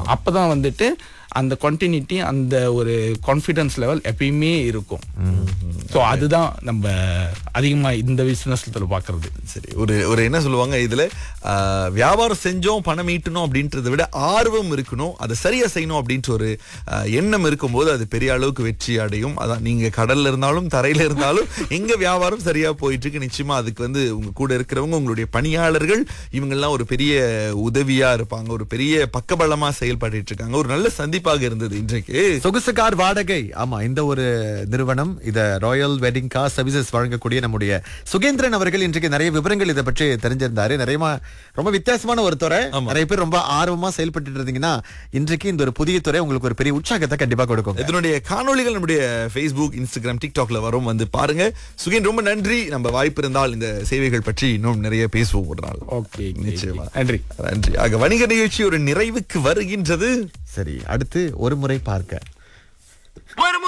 அப்பதான் வந்துட்டு அந்த கண்டினியூட்டி, அந்த ஒரு கான்ஃபிடன்ஸ் லெவல் எப்பயுமே இருக்கும். ஸோ அதுதான் நம்ம அதிகமா இந்த பிசினஸ்ல பாக்குறது. சரி, ஒரு என்ன சொல்லுவாங்க இதுல, வியாபாரம் செஞ்சோம் பணம் ஈட்டணும் அப்படின்றத விட ஆர்வம் இருக்கணும், அதை சரியா செய்யணும் அப்படின்ற ஒரு எண்ணம் இருக்கும்போது அது பெரிய அளவுக்கு வெற்றி அடையும். அதான் நீங்க கடல்ல இருந்தாலும் தரையில இருந்தாலும் எங்க வியாபாரம் சரியா போயிட்டு இருக்கு, நிச்சயமா அதுக்கு உங்க கூட இருக்கிறவங்க, உங்களுடைய பணியாளர்கள், இவங்கெல்லாம் ஒரு பெரிய உதவியா இருப்பாங்க, ஒரு பெரிய பக்கபலமா செயல்பட்டு இருக்காங்க. ஒரு நல்ல சந்திப்பாக இருந்தது இன்றைக்கு. சொகுசு கார் வாடகை, ஆமா, இந்த ஒரு நிறுவனம், இத ராயல் வெட்டிங் கார் சர்வீசஸ் வழங்கக்கூடிய நம்முடைய சுகேந்திரன் அவர்கள் இன்றைக்கு நிறைய விவரங்கள் இதை பற்றி தெரிஞ்சிருந்தாரு. ரொம்ப வித்தியாசமான ஒரு துறை, நிறைய பேர் ரொம்ப ஆர்வமா செயல்பட்டு இருந்தீங்கன்னா இன்றைக்கு இந்த ஒரு புதிய துறை உங்களுக்கு ஒரு பெரிய உற்சாகத்தை கண்டிப்பா கொடுக்கும். இதனுடைய காணொளிகள் நம்முடைய Facebook, Instagram, TikTokல வரும், வந்து பாருங்க. சுகேன், ரொம்ப நன்றி. நம்ம வாய்ப்பு இருந்தால் இந்த சேவைகள் பற்றி இன்னும் நிறைய பேசுவோம் ஒரு நாள். ஓகே, நிச்சயமா. நன்றி. ஆக வணிக நிகழ்ச்சி ஒரு நிறைவுக்கு வருகின்றது. சரி, அடுத்து ஒரு முறை பார்க்க